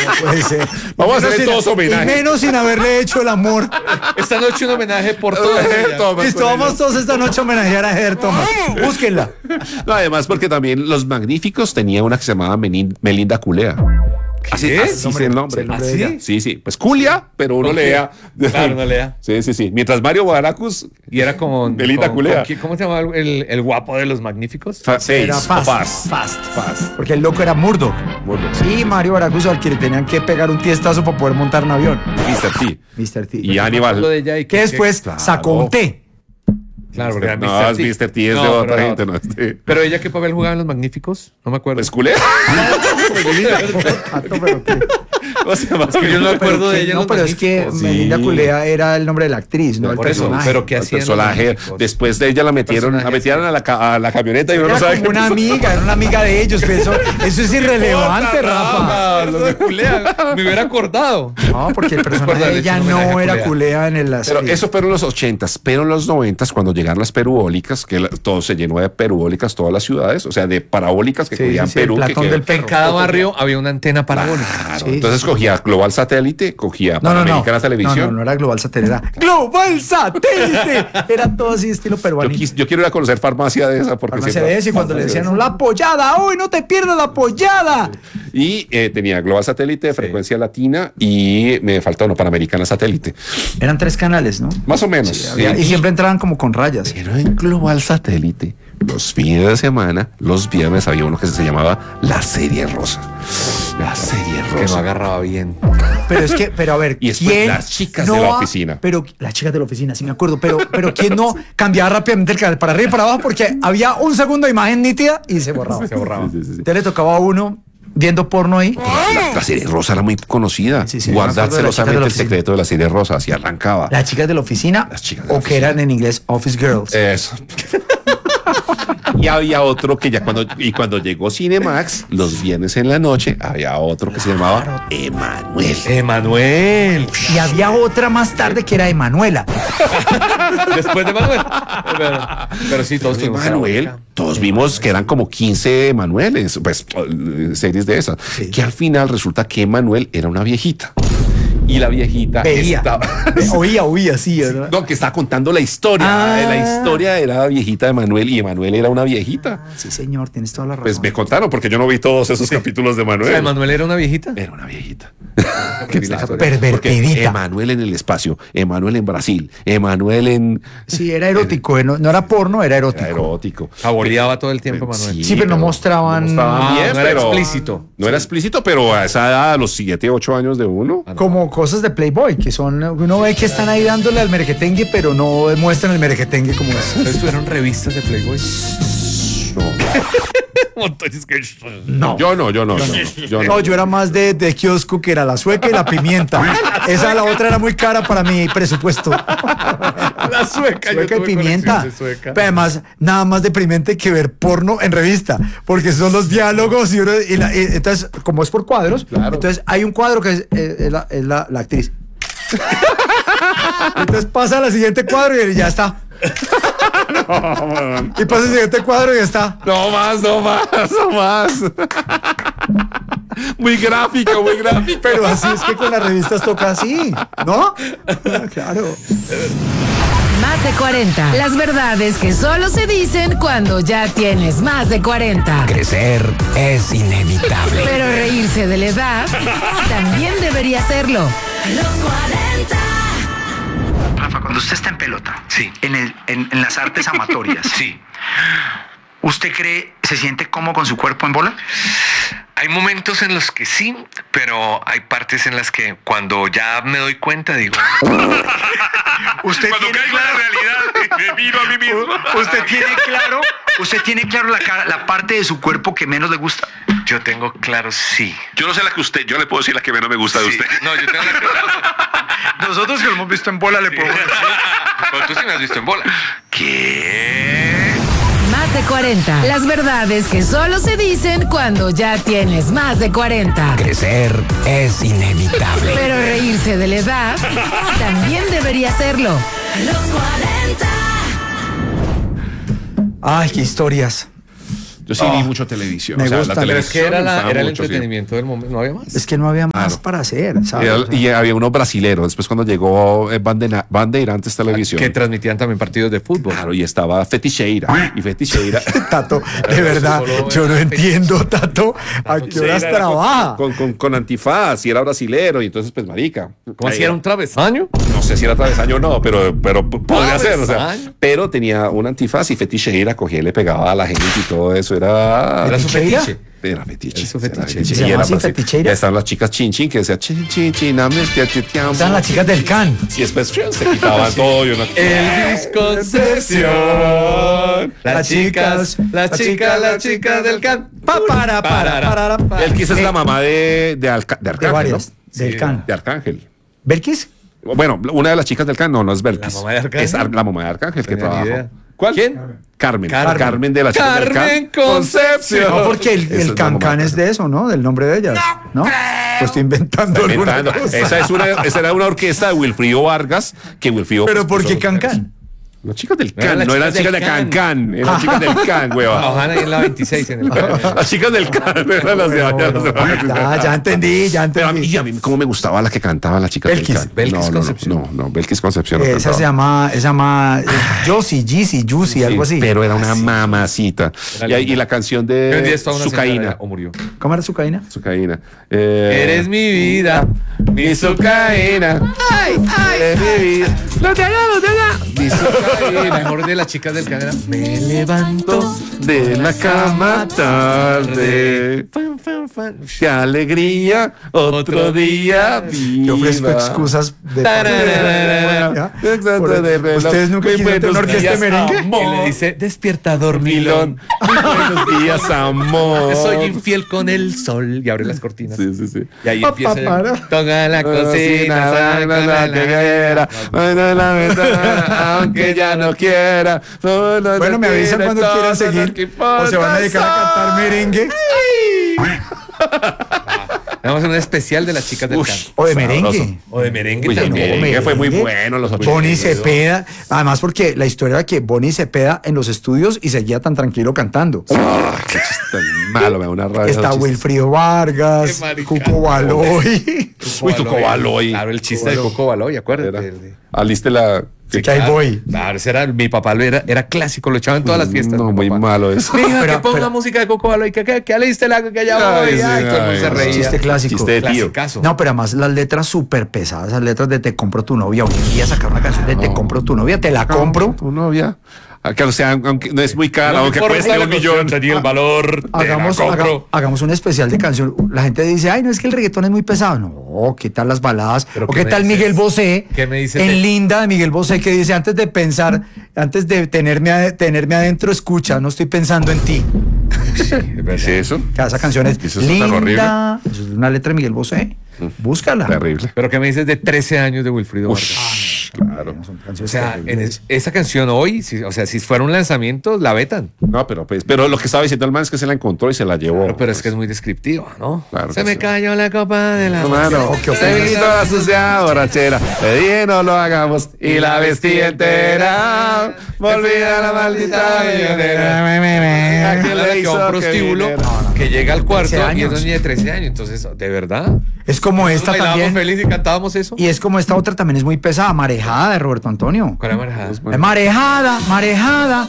No puede ser. Vamos a hacerle todos Y homenaje. menos sin haberle hecho el amor. Esta noche un homenaje por todas ellas. Listo, vamos todos esta noche a homenajear a Ger Thomas. Búsquenla. No, además porque también Los Magníficos tenía una que se llamaba Melinda Culea. Así es el nombre. ¿Ah, sí? Sí, sí. Pues Culia, pero uno lea. Claro, no lea. Sí, sí, sí. Mientras Mario Baracus. Y era como... Melinda Culea. ¿Cómo se llamaba el guapo de Los Magníficos? Era Fast. Porque el loco era Murdoch. Y Mario Baracus, al que le tenían que pegar un tiestazo para poder montar un avión. Mr. T. Mr. T. Y Aníbal. De ella y Que después sacó un té. Claro, porque era No, Mr. es T. Mr. T, es No, de pero otra era gente. otro. No, este. Pero ella, ¿qué papel jugaba en Los Magníficos? No me acuerdo. ¿Es Culea? ¿Cómo se llama? Es que yo no me acuerdo de ella. en No, Los pero es que Magníficos. Melinda Culea era el nombre de la actriz, no el Por eso, personaje. pero ¿qué El hacía? en Los personaje. Magníficos? Después de ella la metieron a la camioneta y uno Era no sabe como una amiga, era una amiga de ellos. Pero eso es irrelevante, Rafa. Lo de Culea. Me hubiera acordado. No, porque el personaje Recuerda, de le ella hizo un homenaje no a era Culea. Culea en la Pero serie. eso fueron los 80s, pero en los 90s, cuando llegaron las perubólicas, que todo se llenó de perubólicas, todas las ciudades, o sea, de parabólicas que Sí, cogían sí, el Perú. Platón del En cada barrio había una antena parabólica. Claro, Sí, entonces sí, cogía Global Satélite, cogía Panamericana Televisión. No era Global Satélite, era Global Satélite. Era todo así, estilo peruano. Yo quiero ir a conocer farmacia de esa porque Farmacia siempre- de ese, y cuando le decían, "No, la apoyada, hoy no te pierdas la apoyada". Y tenía Global Satélite, frecuencia latina y me faltó Panamericana Satélite. Eran 3 canales, ¿no? Más o menos. Y siempre entraban como con rayas. Pero en Global Satélite, los fines de semana, los viernes había uno que se llamaba La Serie Rosa. La Serie Que no Rosa. agarraba bien. Pero a ver, Y después ¿quién las chicas no de la ha- oficina. Pero las chicas de la oficina, sí me acuerdo. Pero ¿quién no cambiaba rápidamente el canal para arriba y para abajo? Porque había un segundo de imagen nítida y se borraba. Se borraba. Sí, sí, sí. Entonces le tocaba a uno viendo porno ahí. La Serie Rosa era muy conocida. Sí, sí, me Guardar acuerdo de las chicas de celosamente la el oficina. secreto de la Serie Rosa, así arrancaba. Las chicas de la oficina, Las chicas de la o que eran en inglés Office Girls. Eso. Y había otro que ya cuando llegó Cinemax, los viernes en la noche, había otro que se llamaba Emanuel. Emanuel. Y había otra más tarde que era Emanuela. Después de Manuel. Pero sí, todos tuvimos Emanuel, parabólica. todos vimos que eran como 15 Emanueles, pues series de esas, Sí. que al final resulta que Emanuel era una viejita. Y la viejita Veía. estaba... Oía, sí, ¿verdad? No, que estaba contando la historia. Ah. La historia era la viejita de Manuel y Emanuel era una viejita. Sí, señor, tienes toda la razón. Pues me contaron porque yo no vi todos esos capítulos de O sea, Manuel. ¿Emanuel era una viejita? Era una viejita. Qué vieja pervertidita. Porque Emanuel en el espacio, Emanuel en Brasil, Emanuel en... Sí, era erótico, no era porno, era erótico. Era erótico. Saboreaba todo el tiempo, Emanuel. Sí, pero no mostraban- mostraban bien, no era pero- explícito. No era explícito, pero a esa edad, a los 7, 8 años de uno. Como cosas de Playboy, que son, uno ve que están ahí dándole al merequetengue, pero no muestran el merequetengue como es. ¿Ustedes tuvieron revistas de Playboy? No. Yo no. No, yo era más de kiosco, que era la sueca y la pimienta. Esa, la otra era muy cara para mi presupuesto. La sueca. Sueca y pimienta. Pero además, nada más deprimente que ver porno en revista, porque son los diálogos y entonces, como es por cuadros, Claro. entonces hay un cuadro que es la actriz. Entonces pasa al siguiente cuadro y ya está. Y pasa al siguiente cuadro y ya está. No más. Muy gráfico. Pero así es que con las revistas toca así, ¿no? Claro. Más de 40. Las verdades que solo se dicen cuando ya tienes más de 40. Crecer es inevitable. Pero reírse de la edad también debería hacerlo. Los 40. Rafa, cuando usted está en pelota, Sí. en las artes amatorias, Sí. ¿usted cree, se siente cómodo con su cuerpo en bola? Hay momentos en los que sí, pero hay partes en las que cuando ya me doy cuenta digo... ¿Usted Cuando tiene caigo en la realidad, me miro a mí mismo. ¿Usted tiene claro la parte de su cuerpo que menos le gusta? Yo tengo claro, sí. Yo no sé la que usted, yo le puedo decir la que menos me gusta de Sí. usted. No, yo tengo la Nosotros que lo hemos visto en bola le podemos decir. Pero tú sí me has visto en bola. ¿Qué? Más de 40. Las verdades que solo se dicen cuando ya tienes más de 40. Crecer es inevitable. Pero reírse de la edad también debería hacerlo. Los 40. Ay, qué historias. Yo sí vi mucho televisión. Me o sea, gusta. la Pero es televisión que me gustaba era el mucho, sí. entretenimiento del momento, no había más. Es que no había más Claro. para hacer, ¿sabes? Y había uno brasilero. Después cuando llegó Bandeirantes Televisión. Que transmitían también partidos de fútbol. Claro, y estaba Feticheira. Y Feticheira. Tato, de verdad, yo no entiendo, Tato, a qué horas Era trabaja. con antifaz y era brasilero. Y entonces, pues, marica. ¿Cómo así era un travesaño? No sé si era travesaño o no, pero podría ser. O sea, Travesaño. pero tenía un antifaz y Feticheira cogía y le pegaba a la gente y todo eso. Era su ¿Feticheira? fetiche. Era fetiche. Era su era fetiche. ¿Se llama así, Feticheira? Ya estaban las chicas chin chin que decían chin chin chin. Están las chicas del Can. Y después se quitaban todo. Y uno, Elvis Concepción. Las chicas del can. El Kiss es la mamá de De Arcángel. varias, ¿No? del Sí. Can. De Arcángel. ¿Belkis? Bueno, una de las chicas del Can, no es Belkis. ¿La mamá de Arcángel? Es la mamá de Arcángel que Tenía ni trabajó. idea. ¿Cuál? ¿Quién? Carmen. Carmen. Carmen de las chicas del Carmen Can. Concepción. No, porque Esa el es la Can mamá Can de es de eso, ¿no? Del nombre de ellas, ¿no? Pues estoy inventando alguna Inventando. cosa. Esa era una orquesta de Wilfrido Vargas que Wilfrido. Pero ¿por qué puso- Can Can? Las chicas del No eran Can, las no eran chicas chicas de del Can Can. Can, eran chicas del Can, hueva. Trabajaban ahí en la 26 en el can. Las chicas del Can eran las de Ya entendí, ya Pero entendí. a mí cómo me gustaba la que cantaba las chicas Belkis. del Can. Belkis no, Concepción. No, Belkis Concepción. no Esa cantaba. se llama Josie, Jeezy, Juicy, algo así. Pero era una mamacita. Era Y la canción Hoy en día de está una Sucaína. señora, o murió. ¿Cómo era su cadena? Sucaína. Eres mi vida, mi Sucaína. Eres mi vida. Lo te haga. Mi La Sucaína. mejor de las chicas del can era Me levanto De la cama tarde. Fan, fan, fan. Qué alegría. Otro día viva. Yo ofrezco excusas de Tararara. ¿Ya? ¿Ustedes nunca quisieron tener una orquesta de merengue? Y le dice, despierta dormilón. Buenos días, amor. Soy infiel con el sol. Y abre las cortinas. Sí, sí, sí. Y ahí Pa, empieza pa, para. toca la cocina, saca la quiera, bueno, la ventana, aunque ya no quiera. Bueno, me avisan cuando quieran seguir o se van a dedicar a cantar merengue Vamos a hacer un especial de las chicas del can. o de Sabroso. merengue. O de merengue Uy, el también. merengue fue muy merengue. bueno en los 80. Bonnie Cepeda, además porque la historia era que Bonnie Cepeda en los estudios y seguía tan tranquilo cantando. Qué chiste tan malo, me da una rabia. Está esos chistes. Wilfrido Vargas, Qué marica. Cuco Baloy. Uy, Coco Baloy. Claro, el chiste de Coco Baloy, acuérdate. Aliste la. Que ahí voy. Claro, ese era, mi papá era clásico, lo echaban en todas las fiestas. No, mi muy papá. malo eso. Mija, Pero- que ponga pero- música de Coco Baloy, que aliste la que allá voy. Ay, sí, Ay, todo el mundo se ay, reía. Chiste clásico. Chiste de tío. Clasicazo. No, pero además las letras súper pesadas, esas letras de Te compro tu novia. Hoy en día sacar una canción de Te compro tu novia, te la compro. Tu novia. Que, o sea, aunque no es muy cara, No aunque importa cueste la un millón. tenía el valor, Hagamos un especial de canción. La gente dice, ay, no es que el reggaetón es muy pesado. No, ¿qué tal las baladas? ¿Pero ¿O qué qué me tal dices? Miguel Bosé? ¿Qué me dices En de- Linda de Miguel Bosé que dice, antes de pensar, antes de tenerme adentro, escucha, no estoy pensando en ti. ¿Es eso? Esa canción es Eso es tan Linda. Eso es una letra de Miguel Bosé. Búscala. Terrible. Pero ¿qué me dices de 13 años de Wilfrido Vargas? Claro. Son O canciones sea, terribles. esa canción hoy, o sea, si fuera un lanzamiento, la vetan. No, pero lo que estaba diciendo el man es que se la encontró y se la llevó. Pero, es que es muy descriptiva, ¿no? Claro Se que me sí. cayó la copa de la Hermano, ¿Qué se opinas? vino la sucia borrachera, le dije no lo hagamos y la vestí entera. Volví a la maldita millonera. ¿A quién Habla le que hizo va un que prostíbulo viniera? que llega al cuarto 13 y es años. una niña de 13 años. Entonces, ¿de verdad? Es como esta Bailábamos también. feliz y cantábamos eso. Y es como esta otra también es muy pesada, Marejada de Roberto Antonio. ¿Cuál es marejada? Marejada, marejada.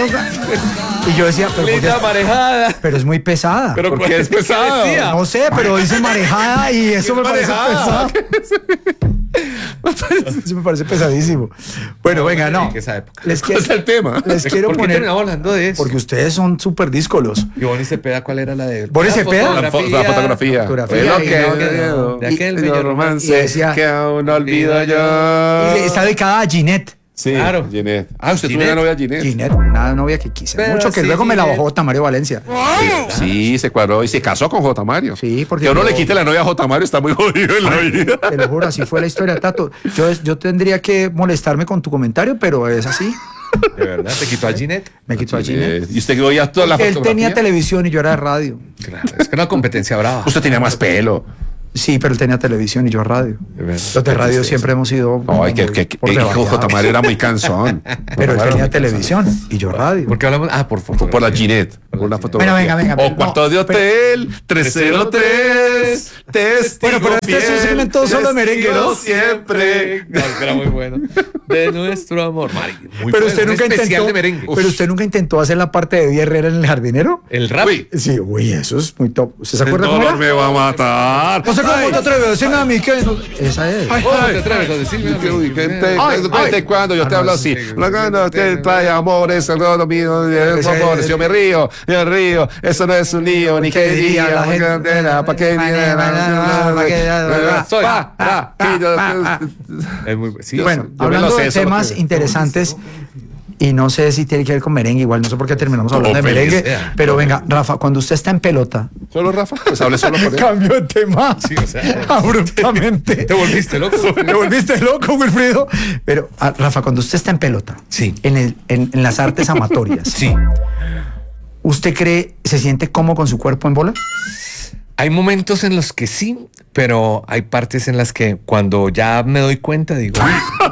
Y yo decía, pero, ¿por qué Linda es- marejada. pero es muy pesada. Pero ¿por qué es pesado? decía? No sé, pero dice marejada y eso me parece marejada? pesado. Eso me parece pesadísimo. Bueno, venga, no. En esa época. Les, ¿Cuál es el tema? les quiero ¿Por qué poner. terminamos hablando de eso? Porque ustedes son súper díscolos. Y Bonnie Cepeda, ¿cuál era la de él? ¿Bonnie Cepeda? La fotografía. Fotografía, Fue lo y que no, quedó de aquel de bello romance y decía- que aún no olvido yo. Y está dedicada a Ginette. Sí, Claro. Ginette. Ah, usted tuvo Ginette. una novia Ginette. Ginette, una novia que quise Pero mucho, que sí, luego me la Ginette. bajó Tamario Valencia. Sí, se cuadró y se casó con J. Mario. Sí, porque que uno yo- le quite la novia a J. Mario está muy jodido en la vida. Te lo juro, así fue la historia, Tato. Yo tendría que molestarme con tu comentario, pero es así. De verdad, te quitó a Ginette. Me quitó a Ginette. Y usted veía toda la Él fotografía. tenía televisión y yo era de radio. Claro, es que era una competencia brava. Usted tenía más pelo. Sí, pero él tenía televisión y yo radio. Los de radio siempre hemos ido. Ay, por debajeados. J. Mario era muy cansón. Pero él tenía televisión y yo radio. ¿Por qué hablamos? Por fotografía. Por la Ginette, por una fotografía. Venga. O cuarto de hotel, 303, testigo Bueno, pero este es un fiel, segmento solo de merengue, ¿no? testigo siempre. No, era muy bueno. De nuestro amor. Mari, muy Pero bueno, usted un nunca especial intentó. de merengue. Pero usted nunca intentó hacer la parte de Eddie Herrera en El Jardinero. El rap. Uy, Sí, uy, eso es muy top. ¿Usted se el acuerda cómo dolor era? me va a matar. No sé cómo te atreves a decirme a mí que esa es. ¿Cómo te atreves a decirme? Uy, gente, Ay, ¿desde cuándo yo te hablo así? La gana que trae amores, el lo mío, amores, yo me río, eso no es un lío, ni qué diría la gente, ¿para qué Soy. Es muy sí, Bueno, yo me hablando lo sé, de eso temas lo que- interesantes, y no sé si tiene que ver con merengue, igual no sé por qué terminamos hablando de feliz merengue, sea. pero venga, Rafa, cuando usted está en pelota, ¿Solo Rafa? Pues hable solo con él. cambio de tema Sí, o sea, abruptamente. te volviste loco. Te volviste loco, Wilfrido. Pero, Rafa, cuando usted está en pelota, Sí. en las artes amatorias, Sí. ¿usted cree, se siente cómodo con su cuerpo en bola? Hay momentos en los que sí, pero hay partes en las que cuando ya me doy cuenta digo,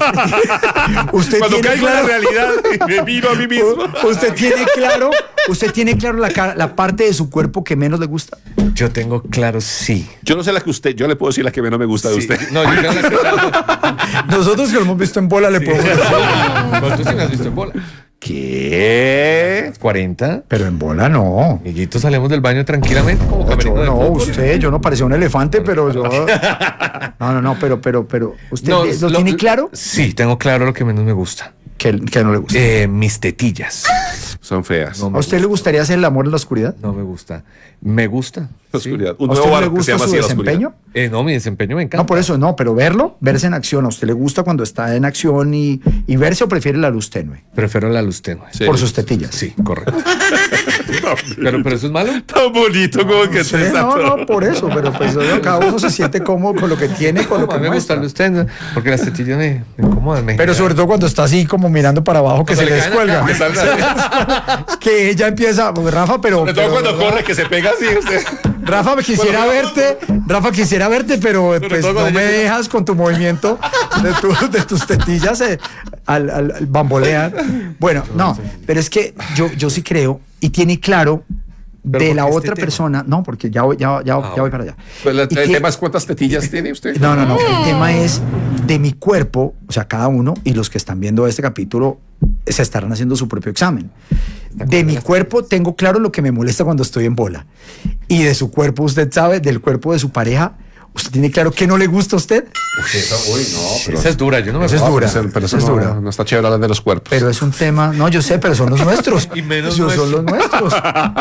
Usted Cuando tiene caigo en la claro, realidad, me miro a mí mismo. usted tiene claro la parte de su cuerpo que menos le gusta. yo tengo claro sí. Yo no sé la que usted, yo le puedo decir la que menos me gusta de Sí. usted. No, yo tengo claro. Nosotros que lo hemos visto en bola le podemos decir. No, tú sí me has visto en bola. ¿Qué? 40. Pero en bola no. Amiguitos, salimos del baño tranquilamente como Yo camerino de no, fútbol. yo no parecía un elefante, pero yo. No, pero. ¿Usted No, lo tiene claro? Sí, tengo claro lo que menos me gusta. Que no le gusta. Mis tetillas. Son feas. No ¿A usted le gustaría hacer el amor en la oscuridad? No me gusta. Me gusta. La oscuridad. Un ¿A nuevo usted no bar le que se gusta llama su así, La Oscuridad. desempeño? No, mi desempeño me encanta. No, por eso no, pero verse en acción. ¿A usted le gusta cuando está en acción y verse o prefiere la luz tenue? Prefiero la luz tenue. Sí. Por sus tetillas. Sí, correcto. pero eso es malo. Tan bonito como que Sí, te no, por eso, pero pues cada uno se siente cómodo con lo que tiene, con lo No, que a mí me gusta muestra. la luz tenue porque las tetillas me incomodan. Pero sobre todo cuando está así como mirando para abajo que se le descuelga. Que ella empieza, pues, Rafa, pero... Sobre todo pero, cuando ¿verdad? corre, que se pega así. Usted. Rafa, quisiera verte, pero pues todo no cuando me llega- dejas con tu movimiento de tus tetillas al bambolear. Bueno, no, pero es que yo sí creo y tiene claro ¿Pero de por la qué otra este persona, no, porque ya voy para allá. Pues Y el que- tema es cuántas tetillas tiene usted. No, el tema es de mi cuerpo, o sea, cada uno y los que están viendo este capítulo se estarán haciendo su propio examen. De mi cuerpo tengo claro lo que me molesta cuando estoy en bola. Y de su cuerpo, usted sabe, del cuerpo de su pareja, ¿usted tiene claro qué no le gusta a usted? Esa es dura, yo no me Esa es gusta. dura. Pero eso Es no, dura. no está chévere hablar de los cuerpos. Pero es un tema, no, yo sé, pero son los nuestros. Y menos Son los nuestros.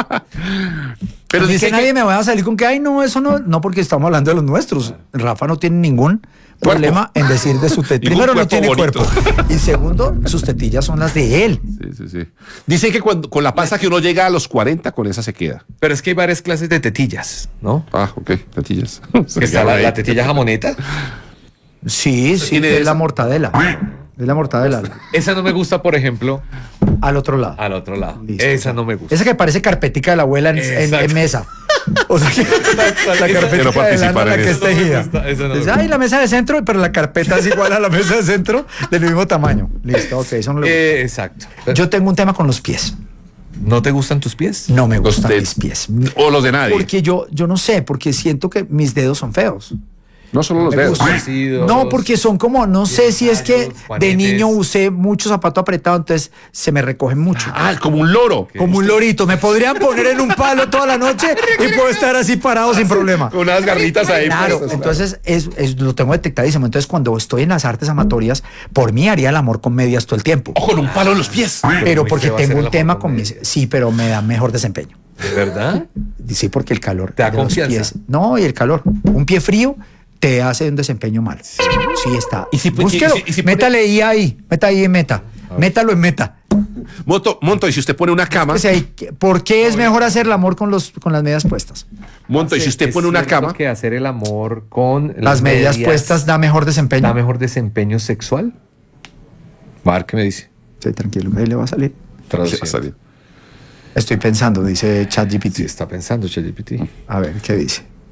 Pero A mí dice que nadie me vaya a salir con que, ay, no, eso no, porque estamos hablando de los nuestros. Rafa no tiene ningún problema en decir de su tetilla. Ningún Primero, no cuerpo tiene bonito. cuerpo. Y segundo, sus tetillas son las de él. Sí. Dice que cuando, con la panza que uno llega a los 40, con esa se queda. Pero es que hay varias clases de tetillas, ¿no? Ah, ok, tetillas. Que está la tetilla jamoneta. Sí, tiene es esa? la mortadela. Es la mortadela. Esa no me gusta, por ejemplo, Al otro lado. al otro lado. Listo. Esa no me gusta. Esa que parece carpetica de la abuela en Exacto. mesa. O sea, que la Quiero carpetica de participar lana en que eso. está tejida. Esa no me Dice, gusta. ay, la mesa de centro, pero la carpeta es igual a la mesa de centro del mismo tamaño. Listo, ok, eso no le Exacto. gusta. Yo tengo un tema con los pies. ¿No te gustan tus pies? No me Los gustan de- mis pies. O los de nadie. Porque yo no sé, porque siento que mis dedos son feos. No solo los Me dedos. gustan. Torcidos, No, porque son como, no sé si es que de juanetes. niño usé mucho zapato apretado, entonces se me recogen mucho. Ah, como un loro. Como un lorito. Me podrían poner en un palo toda la noche y puedo estar así parado sin problema. Con unas garritas ahí. Claro, puestas. entonces lo tengo detectadísimo. Entonces, cuando estoy en las artes amatorias, por mí haría el amor con medias todo el tiempo. O con un palo en los pies. Pero muy porque feo hacer tengo el un amor tema con con mis. medias. Sí, pero me da mejor desempeño. ¿De verdad? Sí, porque el calor. ¿Te da de los confianza? pies. No, y el calor. Un pie frío te hace un desempeño malo. Sí está. Y si- Búsquelo. y si pone- Métale ahí. Meta ahí en meta. Métalo en meta. Monto, y si usted pone una cama, O sea, ¿por qué es mejor hacer el amor con las medias puestas? Monto, y si usted Es pone una cierto cama, que hacer el amor con Las medias puestas da mejor desempeño. da mejor desempeño sexual. Mar, ¿qué me dice? Sí, tranquilo, que ahí le va a salir. ¿qué va a Traduciendo. Estoy pensando, dice Sí, ChatGPT. está pensando ChatGPT. A ver, ¿qué dice?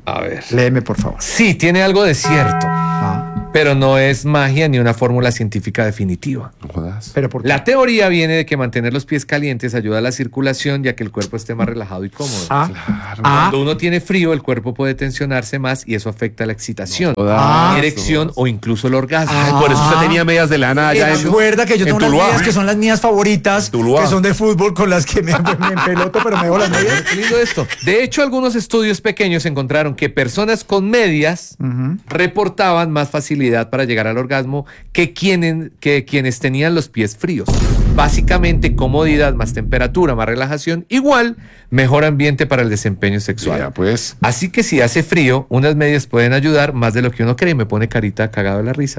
A ver. Léeme, por favor. Sí, tiene algo de cierto, pero no es magia ni una fórmula científica definitiva. No jodas. Pero ¿por qué? La teoría viene de que mantener los pies calientes ayuda a la circulación, ya que el cuerpo esté más relajado y cómodo. Cuando uno tiene frío, el cuerpo puede tensionarse más y eso afecta la excitación, erección o incluso el orgasmo. Ay, por eso usted tenía medias de lana allá en Recuerda que yo tengo unas Tuluá. medias que son las mías favoritas, Tuluá. que son de fútbol, con las que me empeloto, pero me dejo las medias. Qué lindo esto. De hecho, algunos estudios pequeños encontraron que personas con medias reportaban más facilidad para llegar al orgasmo que quienes tenían los pies fríos. Básicamente, comodidad más temperatura más relajación, igual mejor ambiente para el desempeño sexual. Ya, pues. Así que si hace frío, unas medias pueden ayudar más de lo que uno cree. Me pone carita cagado de la risa.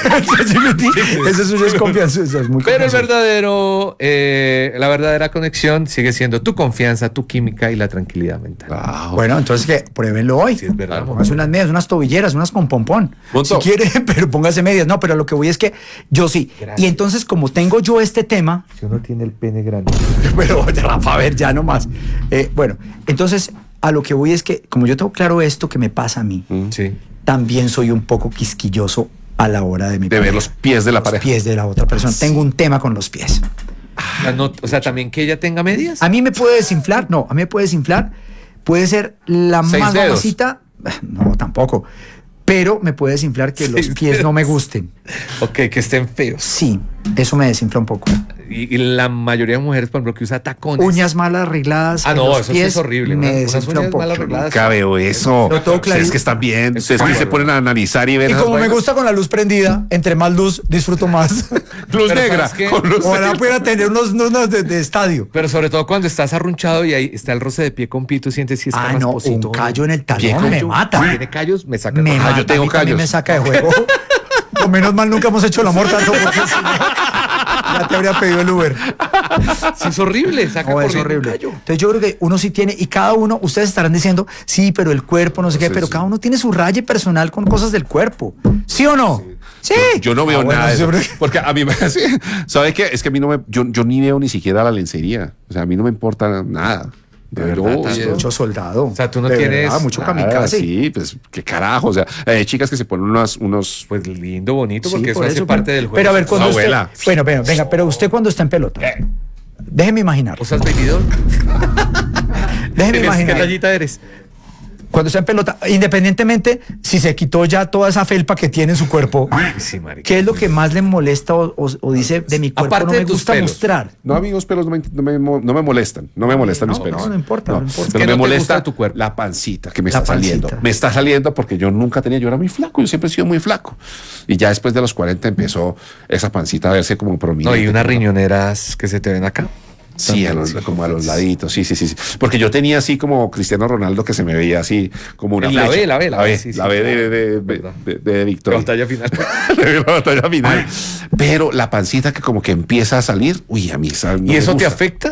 Eso suyo es confianza, eso es muy Pero confianzudo. la verdadera conexión sigue siendo tu confianza, tu química y la tranquilidad mental. Wow. Bueno, entonces que pruébenlo hoy. Sí, es verdad. Póngase unas medias, unas tobilleras, unas con pompón. Monto. Si quiere, pero póngase medias. No, pero lo que voy es que yo sí. Gracias. Y entonces, como tengo yo este tema, Si uno tiene el pene grande. pero Rafa, a ver, ya nomás. Bueno, entonces, a lo que voy es que, como yo tengo claro esto que me pasa a mí, Sí. también soy un poco quisquilloso a la hora de mi De ver pareja. los pies de la Los pareja. pies de la otra persona. Tengo un tema con los pies. O sea, también que ella tenga medias. A mí me puede desinflar, no, a mí me puede desinflar, puede ser la 6 más dedos. mamacita, no, tampoco, pero me puede desinflar que los 6 pies no me gusten. Ok, que estén feos. Sí, eso me desinfla un poco. Y la mayoría de mujeres, por ejemplo, que usa tacones. Uñas mal arregladas. Ah, en no, los eso sí pies, es horrible. Me Unas desinfla un uñas poco. mal arregladas. Nunca veo eso. Lo tengo Ustedes clarito. que están bien. Ustedes que se ponen a analizar y ver Y esas como me vainas. gusta con la luz prendida, entre más luz, disfruto más. Luz Pero negra. ¿sabes qué? Con luz Ojalá negra. pudiera tener unos de estadio. Pero sobre todo cuando estás arrunchado y ahí está el roce de pie con pito, sientes si es Ah, no, un callo en el Pie talón con me yo. mata. Tiene callos, me saca. Me todo. mata. yo tengo A mí también callos. me saca de juego. O menos mal nunca hemos hecho el amor tanto porque si no, ya te habría pedido el Uber. Sí, es horrible. Saca No, es corriendo un horrible. callo. Entonces yo creo que uno sí tiene, y cada uno, ustedes estarán diciendo, sí, pero el cuerpo, no sé qué, Sí, pero sí. cada uno tiene su raya personal con cosas del cuerpo. ¿Sí o no? Sí. Yo no veo Ah, bueno, nada de eso. siempre- Porque a mí me hace. ¿Sabe qué? Es que a mí no me. Yo ni veo ni siquiera la lencería. O sea, a mí no me importa nada. De verdad, Yo- tanto. Mucho soldado. O sea, tú no De tienes verdad, mucho Nada, kamikaze. sí, pues qué carajo. O sea, hay chicas que se ponen unos. Pues lindo, bonito, Sí, porque eso por hace eso, parte pero- del juego. Pero a ver, cuando usted, abuela. bueno, venga, pero usted cuando está en pelota, déjeme imaginar, ¿Usas babydoll? déjeme ¿Qué imaginar. tallita eres? Cuando está en pelota, independientemente si se quitó ya toda esa felpa que tiene en su cuerpo, Sí, marica. ¿qué es lo que más le molesta o dice de mi cuerpo Aparte no de me tus gusta pelos. mostrar? No, a mí los pelos no me molestan. No me molestan mis pelos. no importa, no importa. Pero ¿Qué me no te molesta gusta de tu cuerpo? la pancita que me La está saliendo. pancita. Me está saliendo porque yo nunca tenía. Yo era muy flaco. Yo siempre he sido muy flaco. Y ya después de los 40 empezó esa pancita a verse como No, prominente. y unas riñoneras que se te ven acá. Sí, como a los laditos. Sí. Porque yo tenía así como Cristiano Ronaldo que se me veía así como una En la flecha. B, la B, La B, sí, la sí. B de Verdad. Victoria. Batalla final. De la batalla final. Pero la pancita que como que empieza a salir, uy, a mí esa no ¿Y me eso te gusta. afecta?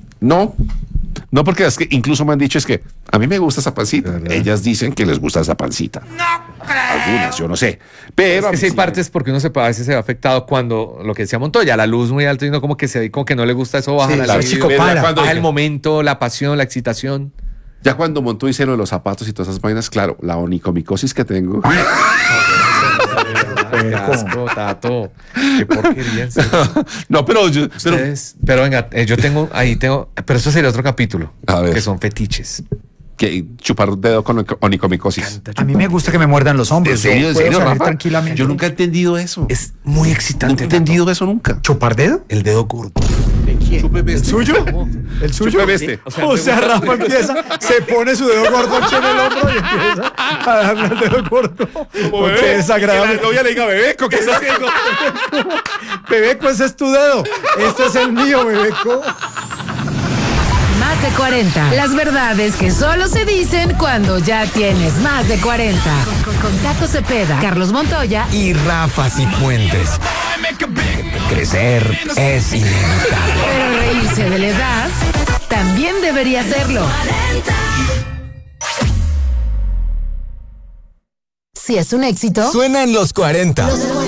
No, porque es que incluso me han dicho es que a mí me gusta esa pancita. ¿Verdad? Ellas dicen que les gusta esa pancita. Algunas, yo no sé. Pero Es a que mí sí hay sí partes porque uno a veces se ve afectado cuando, lo que decía Montoya, la luz muy alta y uno como que se ve como que no le gusta eso, baja Sí, la claro, libido, chico, para. Cuando- baja el momento, la pasión, la excitación. Ya cuando montó hice lo de los zapatos y todas esas vainas, claro, la onicomicosis que tengo. Qué asco, Tato. Qué porquería. en serio. No, pero Pero venga, yo tengo, pero eso sería otro capítulo. A ver. Que son fetiches. que chupar dedo con onicomicosis. A mí me gusta que me muerdan los hombros. ¿En serio, Yo puedo salir Rafa? tranquilamente. Yo nunca he entendido eso. Es muy Nunca excitante. he entendido eso nunca. ¿Chupar dedo? El dedo gordo. Chúpeme este. ¿Suyo? ¿El suyo? Chúpeme este. O sea, Rafa empieza, se pone su dedo gordo aquí en el hombro y empieza a darle al dedo gordo. Qué desagradable. Que la novia le diga, Bebeco, ¿qué estás haciendo? Bebeco, ese es tu dedo. Este es el mío, Bebeco. Más de 40. Las verdades que solo se dicen cuando ya tienes más de 40. Con Tato Cepeda, Carlos Montoya Y Rafa Cifuentes. Crecer es inevitable. pero reírse de la edad también debería serlo. Si es un éxito, Suena en los 40.